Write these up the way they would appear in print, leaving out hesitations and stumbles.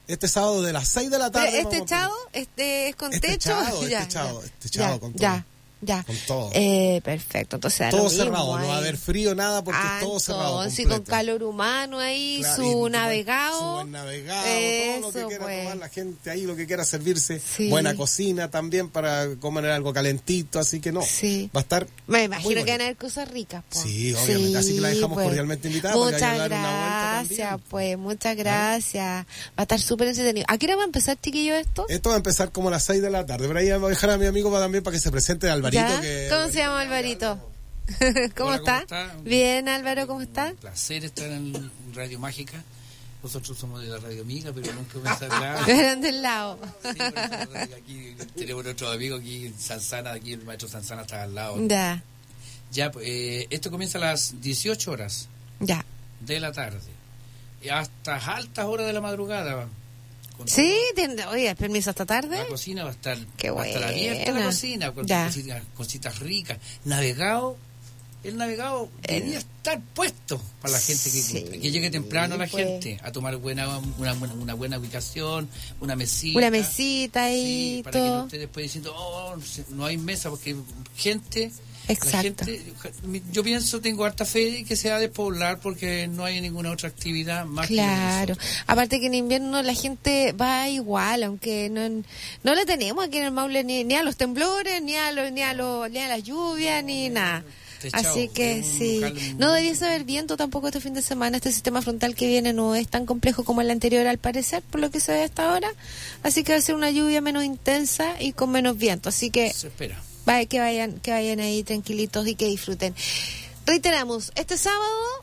Este sábado de las 6 de la tarde. ¿Este echado? ¿Es con techo? Este echado con todo. Ya. Con todo. Perfecto. Entonces, todo cerrado, no va a haber frío, nada, porque es todo cerrado. Sí, con calor humano ahí, claro, su navegado. Su buen navegado, todo lo que quiera tomar la gente ahí, lo que quiera servirse. Sí. Buena cocina también para comer algo calentito, así que no. Sí. Va a estar. Me imagino que van a haber cosas ricas, pues. Sí, obviamente. Sí, así que la dejamos cordialmente invitada. Muchas gracias, pues. Muchas gracias. Va a estar súper entretenido. ¿A qué hora va a empezar, chiquillo, esto? Esto va a empezar como a las 6 de la tarde. Pero ahí vamos a dejar a mi amigo también para que se presente Alvarito. ¿Cómo se llama Alvarito? ¿Cómo está? Bien, Álvaro, ¿cómo está? Un placer estar en Radio Mágica. Nosotros somos de la Radio Amiga, pero nunca voy a estar lado. Eran del lado. Sí, aquí tenemos otro amigo aquí en Sanzana, aquí el maestro Sanzana está al lado. Ya, pues, esto comienza a las 18 horas de la tarde. Y hasta altas horas de la madrugada. Sí, oye, permiso hasta tarde. La cocina va a estar, va a estar abierta, la cocina, con cositas ricas. El navegado debería estar puesto para la gente que llegue temprano, la gente a tomar una buena ubicación, una mesita. Una mesita ahí, para que no esté después diciendo, no hay mesa, porque gente... Exacto. Yo pienso, tengo harta fe que se va a despoblar porque no hay ninguna otra actividad más. Claro. Aparte que en invierno la gente va igual, aunque no le tenemos aquí en el Maule ni a los temblores, ni a la lluvia, ni nada. Así que sí, no debiese haber viento tampoco este fin de semana. Este sistema frontal que viene no es tan complejo como el anterior, al parecer, por lo que se ve hasta ahora. Así que va a ser una lluvia menos intensa y con menos viento. Así que se espera. Que vayan ahí tranquilitos y que disfruten. Reiteramos, este sábado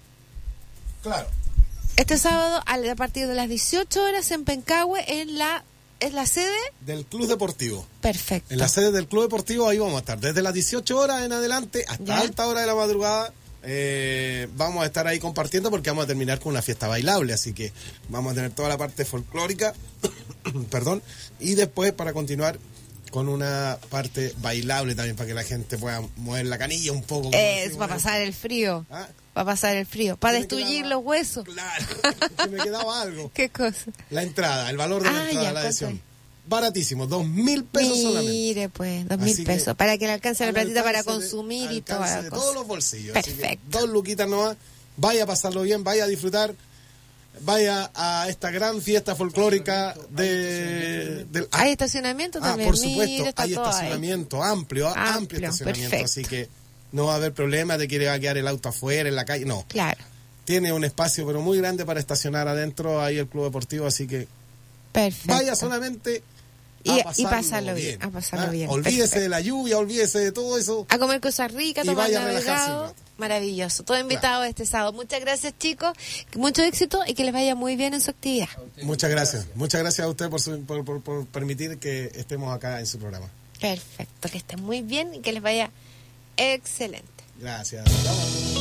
a partir de las 18 horas en Pencahue, es la sede del Club Deportivo. Perfecto. En la sede del Club Deportivo ahí vamos a estar desde las 18 horas en adelante hasta alta hora de la madrugada. Vamos a estar ahí compartiendo porque vamos a terminar con una fiesta bailable, así que vamos a tener toda la parte folclórica perdón, y después para continuar con una parte bailable también para que la gente pueda mover la canilla un poco. Para pasar el frío. Para pasar el frío. Para destruir los huesos. Claro. Se me quedaba algo. ¿Qué cosa? La entrada, el valor de la entrada, la adhesión. Baratísimo, 2.000 pesos solamente. Mire, pues, 2.000 pesos. Para que le alcance la platita para consumir y toda la cosa. Todos los bolsillos. Perfecto. Así que 2 luquitas nomás. Vaya a pasarlo bien, vaya a disfrutar. Vaya a esta gran fiesta folclórica hay estacionamiento también. Por supuesto, hay estacionamiento amplio estacionamiento, perfecto. Así que no va a haber problema de que le va a quedar el auto afuera, en la calle, no. Claro. Tiene un espacio pero muy grande para estacionar adentro, ahí el Club Deportivo, así que perfecto. Vaya solamente y pasarlo bien. A pasarlo bien. Olvídese perfecto. De la lluvia, olvídese de todo eso. A comer cosas ricas, tomar navegado. Maravilloso. Todo invitado este sábado. Muchas gracias, chicos. Mucho éxito y que les vaya muy bien en su actividad. Muchas gracias. Muchas gracias a usted por permitir que estemos acá en su programa. Perfecto. Que estén muy bien y que les vaya excelente. Gracias.